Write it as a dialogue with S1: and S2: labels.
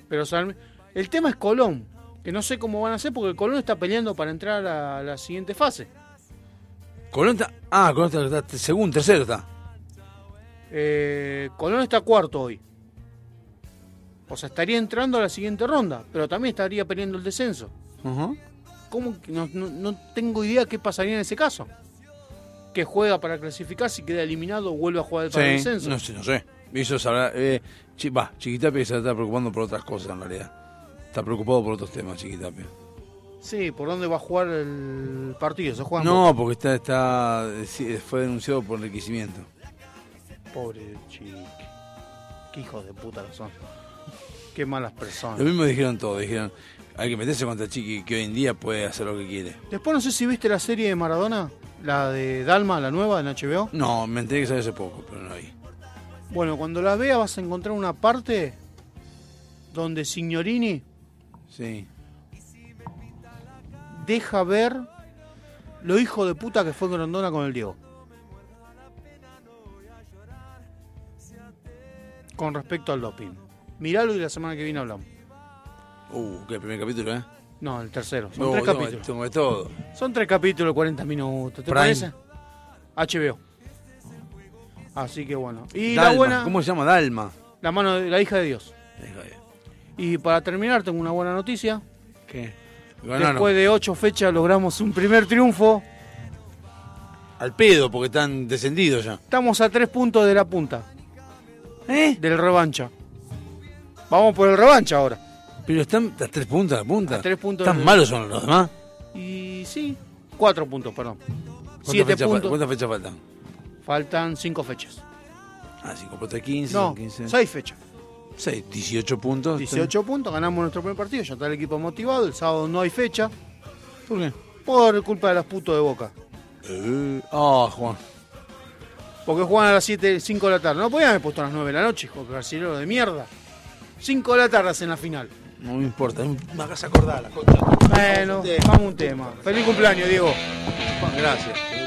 S1: Pero el tema es Colón, que no sé cómo van a hacer porque Colón está peleando para entrar a la siguiente fase.
S2: Colón está segundo, tercero está.
S1: Colón está cuarto hoy. O sea, estaría entrando a la siguiente ronda, pero también estaría peleando el descenso.
S2: Uh-huh.
S1: ¿Cómo? No tengo idea qué pasaría en ese caso. Que juega para clasificar, si queda eliminado, vuelve a jugar para el descenso.
S2: No sé. Eso sabrá. Chiquitapia se está preocupando por otras cosas en realidad. Está preocupado por otros temas, Chiquitapia.
S1: Sí, ¿por dónde va a jugar el partido? ¿Se juega
S2: porque fue denunciado por enriquecimiento.
S1: Pobre Chiqui. Qué hijos de puta lo son. Qué malas personas.
S2: Lo mismo dijeron todos. Dijeron, hay que meterse contra Chiqui, que hoy en día puede hacer lo que quiere.
S1: Después no sé si viste la serie de Maradona, la de Dalma, la nueva, en HBO.
S2: No, me enteré que salió hace poco, pero no vi.
S1: Bueno, cuando la veas vas a encontrar una parte donde Signorini deja ver lo hijo de puta que fue Grondona con el Diego. Con respecto al doping. Miralo y la semana que viene hablamos.
S2: ¿Qué? ¿El primer capítulo,
S1: No, el tercero. Son 3 capítulos.
S2: Tengo de todo.
S1: Son 3 capítulos, 40 minutos. ¿Te parece? HBO. Así que bueno. Y
S2: Dalma.
S1: la buena...
S2: ¿Cómo se llama? Dalma.
S1: La hija de Dios. Y para terminar, tengo una buena noticia.
S2: ¿Qué?
S1: Después de 8 fechas logramos un primer triunfo.
S2: Al pedo, porque están descendidos ya.
S1: Estamos a 3 puntos de la punta. Del revancha. Vamos por el revancha ahora.
S2: Pero están a 3 puntos de la punta.
S1: A 3 puntos.
S2: ¿Tan malos son los demás?
S1: Y sí, 4 puntos, perdón. 7 puntos.
S2: ¿Cuántas fechas faltan?
S1: Faltan 5 fechas.
S2: 5 por 3, 15.
S1: No,
S2: 15.
S1: 6 fechas.
S2: 18 puntos.
S1: 18 puntos, ganamos nuestro primer partido, ya está el equipo motivado. El sábado no hay fecha.
S2: ¿Por qué?
S1: Por culpa de las putos de Boca.
S2: Juan.
S1: Porque juegan a las 5 de la tarde. No podían haber puesto a las 9 de la noche, hijo, carcelero de mierda. 5 de la tarde hacen la final.
S2: No me importa, me hagas acordar la concha.
S1: Bueno, vamos a un tema. Feliz cumpleaños, Diego.
S2: Gracias.